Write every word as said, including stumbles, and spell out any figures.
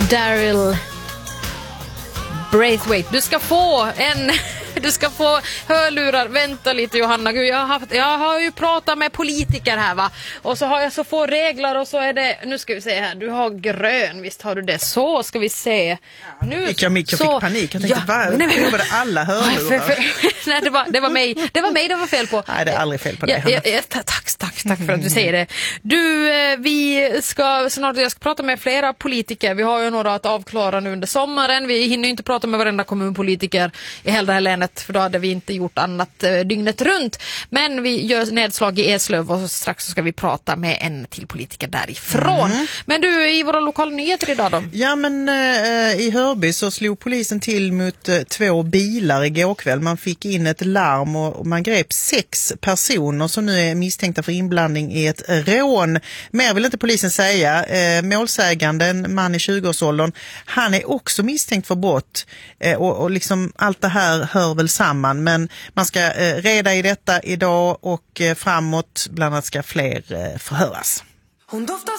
Daryl Braithwaite. Du ska få en... Du ska få hörlurar. Vänta lite, Johanna. Gud, jag, har haft, jag har ju pratat med politiker här, va? Och så har jag så få regler och så är det... Nu ska vi se här. Du har grön, visst har du det. Så ska vi se. Nu, fick jag, jag så, fick panik. Jag tänkte, ja, vad nej, var det alla hörlurar? För, för, nej, det var, det var mig. Det var mig det var fel på. Nej, det är aldrig fel på dig. Ja, ja, ja, tack, tack, tack för att du säger det. Du, vi ska snart jag ska prata med flera politiker. Vi har ju några att avklara nu under sommaren. Vi hinner ju inte prata med varenda kommunpolitiker i hela det här länet, för då hade vi inte gjort annat eh, dygnet runt. Men vi gör nedslag i Eslöv och strax så ska vi prata med en till politiker därifrån. Mm. Men du, i våra lokala nyheter idag då? Ja, men eh, i Hörby så slog polisen till mot eh, två bilar igår kväll. Man fick in ett larm och, och man grep sex personer som nu är misstänkta för inblandning i ett rån. Mer vill inte polisen säga. Eh, målsägande, en man i tjugoårsåldern, han är också misstänkt för brott. Eh, och, och liksom allt det här hör väl samman, men man ska eh, reda i detta idag och eh, framåt bland annat ska fler eh, förhöras. Hon doftar